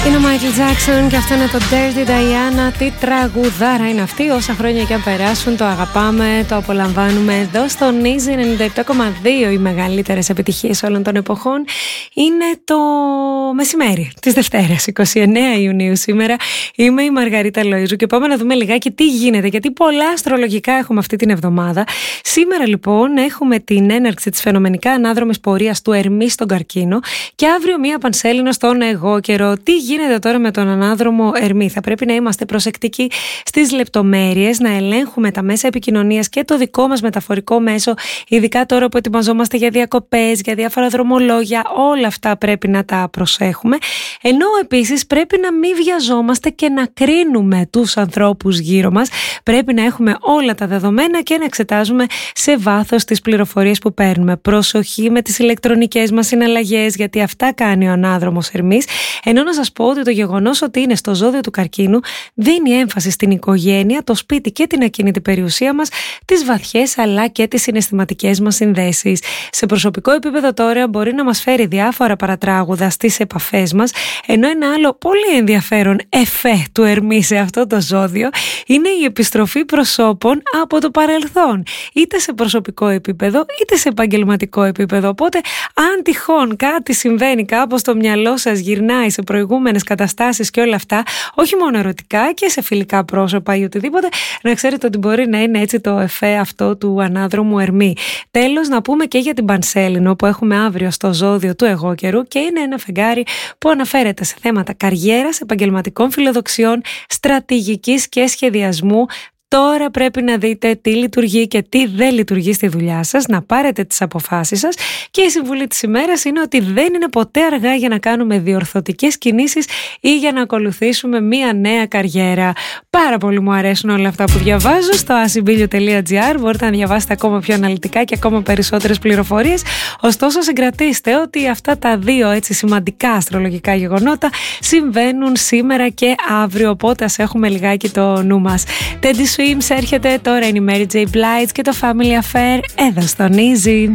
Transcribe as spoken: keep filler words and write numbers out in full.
Είναι ο Μάικλ Τζάκσον και αυτό είναι το Dirty Diana. Τι τραγουδάρα είναι αυτή. Όσα χρόνια και αν περάσουν, το αγαπάμε, το απολαμβάνουμε εδώ στο Easy ενενήντα επτά κόμμα δύο. Οι μεγαλύτερες επιτυχίες όλων των εποχών. Είναι το μεσημέρι της Δευτέρας, εικοστή ενάτη Ιουνίου σήμερα. Είμαι η Μαργαρίτα Λοΐζου και πάμε να δούμε λιγάκι τι γίνεται, γιατί πολλά αστρολογικά έχουμε αυτή την εβδομάδα. Σήμερα λοιπόν έχουμε την έναρξη της φαινομενικά ανάδρομης πορείας του Ερμή στον Καρκίνο και αύριο μία Πανσέλινο στον Αιγόκερο. Τι γίνεται τώρα με τον ανάδρομο Ερμή? Θα πρέπει να είμαστε προσεκτικοί στις λεπτομέρειες, να ελέγχουμε τα μέσα επικοινωνίας και το δικό μας μεταφορικό μέσο, ειδικά τώρα που ετοιμαζόμαστε για διακοπές, για διάφορα δρομολόγια, όλα αυτά πρέπει να τα προσέχουμε. Ενώ επίσης πρέπει να μην βιαζόμαστε και να κρίνουμε τους ανθρώπους γύρω μας. Πρέπει να έχουμε όλα τα δεδομένα και να εξετάζουμε σε βάθος τις πληροφορίες που παίρνουμε. Προσοχή με τις ηλεκτρονικές μας συναλλαγές, γιατί αυτά κάνει ο ανάδρομος Ερμής. Ενώ να σας πω ότι το γεγονός ότι είναι στο ζώδιο του Καρκίνου δίνει έμφαση στην οικογένεια, το σπίτι και την ακίνητη περιουσία μας, τις βαθιές αλλά και τις συναισθηματικές μας συνδέσεις. Σε προσωπικό επίπεδο τώρα μπορεί να μας φέρει διάφορα παρατράγουδα στις επαφές μας, ενώ ένα άλλο πολύ ενδιαφέρον εφέ του Ερμή σε αυτό το ζώδιο είναι η επιστροφή προσώπων από το παρελθόν, είτε σε προσωπικό επίπεδο είτε σε επαγγελματικό επίπεδο. Οπότε αν τυχόν κάτι συμβαίνει, κάπως στο μυαλό σας γυρνάει σε προηγούμενες καταστάσεις και όλα αυτά, όχι μόνο ερωτικά και σε φιλικά πρόσωπα ή οτιδήποτε, να ξέρετε ότι μπορεί να είναι έτσι το εφέ αυτό του ανάδρομου Ερμή. Τέλος, να πούμε και για την Πανσέλινο που έχουμε αύριο στο ζώδιο του Αιγόκερου και είναι ένα φεγγάρι που αναφέρεται σε θέματα καριέρας, επαγγελματικών φιλοδοξιών, στρατηγικής και σχεδιασμού. Τώρα πρέπει να δείτε τι λειτουργεί και τι δεν λειτουργεί στη δουλειά σας, να πάρετε τις αποφάσεις σας και η συμβουλή της ημέρας είναι ότι δεν είναι ποτέ αργά για να κάνουμε διορθωτικές κινήσεις ή για να ακολουθήσουμε μία νέα καριέρα. Πάρα πολύ μου αρέσουν όλα αυτά που διαβάζω στο asibilio τελεία gr, μπορείτε να διαβάσετε ακόμα πιο αναλυτικά και ακόμα περισσότερες πληροφορίες. Ωστόσο συγκρατήστε ότι αυτά τα δύο έτσι σημαντικά αστρολογικά γεγονότα συμβαίνουν σήμερα και αύριο, οπότε ας έχουμε λιγάκι το νου μας. Swims έρχεται, τώρα είναι η Mary J. Blige και το Family Affair εδώ στον Easy.